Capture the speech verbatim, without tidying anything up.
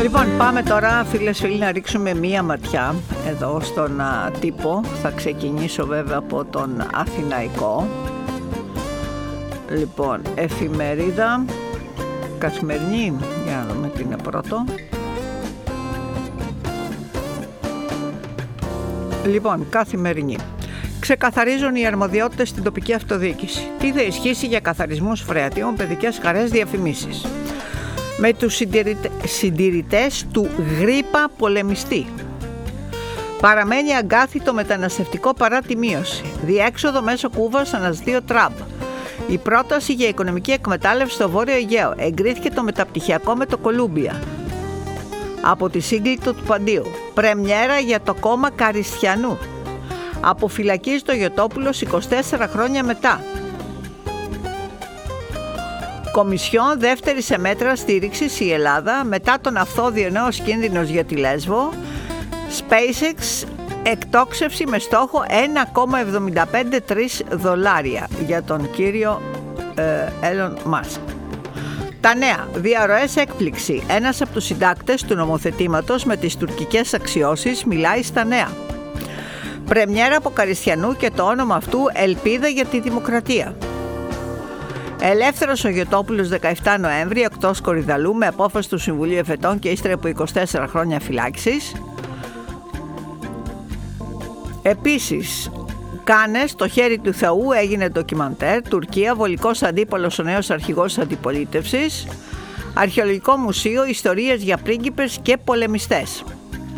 Λοιπόν, πάμε τώρα, φίλες φίλοι, να ρίξουμε μία ματιά εδώ στον α, τύπο. Θα ξεκινήσω βέβαια από τον Αθηναϊκό. Λοιπόν, εφημερίδα Καθημερινή, για να δούμε τι είναι πρώτο. Λοιπόν, Καθημερινή. Ξεκαθαρίζουν οι αρμοδιότητες στην τοπική αυτοδιοίκηση. Τι θα ισχύσει για καθαρισμούς φρεατίων, παιδικές χαρές, διαφημίσεις. Με τους συντηρητές του γρίπα πολεμιστή. Παραμένει αγκάθιτο μεταναστευτικό παρά τη μείωση. Διέξοδο μέσω Κούβας αναζητεί ο Τραμπ. Η πρόταση για οικονομική εκμετάλλευση στο Βόρειο Αιγαίο. Εγκρίθηκε το μεταπτυχιακό με το Κολούμπια. Από τη σύγκλιτο του Παντίου. Πρεμιέρα για το κόμμα Καριστιανού. Αποφυλακίζει το Γιωτόπουλος είκοσι τέσσερα χρόνια μετά. Κομισιόν δεύτερη σε μέτρα στήριξης η Ελλάδα μετά τον αυθόδιο νέος κίνδυνος για τη Λέσβο. SpaceX εκτόξευση με στόχο ένα κόμμα εβδομήντα πέντε τρία δολάρια για τον κύριο ε, Elon Musk. Τα νέα. Διαρροές έκπληξη. Ένας από τους συντάκτες του νομοθετήματος με τις τουρκικές αξιώσεις μιλάει στα νέα. Πρεμιέρα από Καριστιανού και το όνομα αυτού Ελπίδα για τη Δημοκρατία. Ελεύθερος ο Γιωτόπουλος δεκαεφτά Νοέμβρη εκτός Κορυδαλού με απόφαση του Συμβουλίου Εφετών και ύστερα από είκοσι τέσσερα χρόνια φυλάκισης. Επίσης, Κάνες, το χέρι του Θεού έγινε ντοκιμαντέρ. Τουρκία, βολικός αντίπαλος ο νέος αρχηγός αντιπολίτευσης. Αρχαιολογικό μουσείο, ιστορίες για πρίγκιπες και πολεμιστές.